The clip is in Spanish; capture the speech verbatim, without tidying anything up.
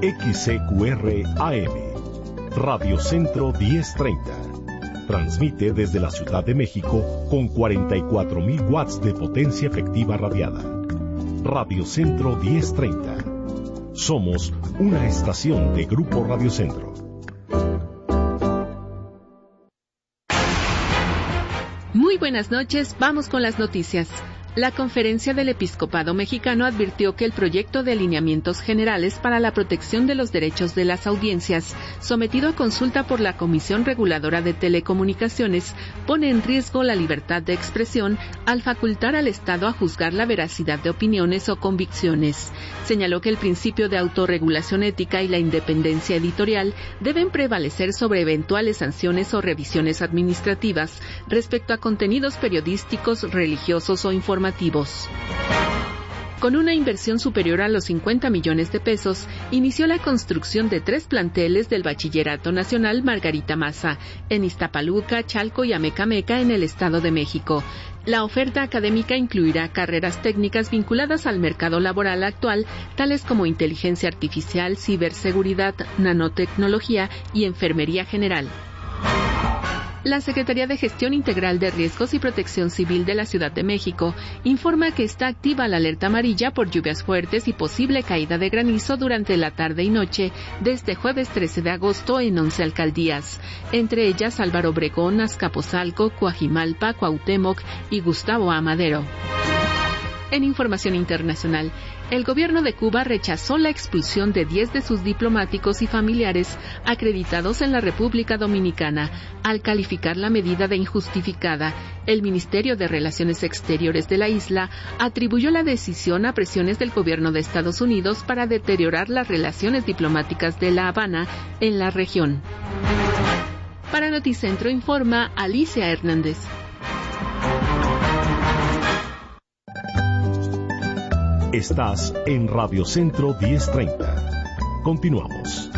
X C Q R A M, Radio Centro diez treinta. Transmite desde la Ciudad de México con cuarenta y cuatro mil watts de potencia efectiva radiada. Radio Centro diez treinta. Somos una estación de Grupo Radio Centro. Muy buenas noches, vamos con las noticias. La Conferencia del Episcopado Mexicano advirtió que el proyecto de alineamientos generales para la protección de los derechos de las audiencias, sometido a consulta por la Comisión Reguladora de Telecomunicaciones, pone en riesgo la libertad de expresión al facultar al Estado a juzgar la veracidad de opiniones o convicciones. Señaló que el principio de autorregulación ética y la independencia editorial deben prevalecer sobre eventuales sanciones o revisiones administrativas respecto a contenidos periodísticos, religiosos o informativos. Con una inversión superior a los cincuenta millones de pesos, inició la construcción de tres planteles del Bachillerato Nacional Margarita Maza, en Iztapaluca, Chalco y Amecameca, en el Estado de México. La oferta académica incluirá carreras técnicas vinculadas al mercado laboral actual, tales como inteligencia artificial, ciberseguridad, nanotecnología y enfermería general. La Secretaría de Gestión Integral de Riesgos y Protección Civil de la Ciudad de México informa que está activa la alerta amarilla por lluvias fuertes y posible caída de granizo durante la tarde y noche desde jueves trece de agosto en once alcaldías, entre ellas Álvaro Obregón, Azcapotzalco, Coajimalpa, Cuauhtémoc y Gustavo Amadero. En información internacional, el gobierno de Cuba rechazó la expulsión de diez de sus diplomáticos y familiares acreditados en la República Dominicana. Al calificar la medida de injustificada, el Ministerio de Relaciones Exteriores de la isla atribuyó la decisión a presiones del gobierno de Estados Unidos para deteriorar las relaciones diplomáticas de La Habana en la región. Para Noticentro informa Alicia Hernández. Estás en Radio Centro diez treinta. Continuamos.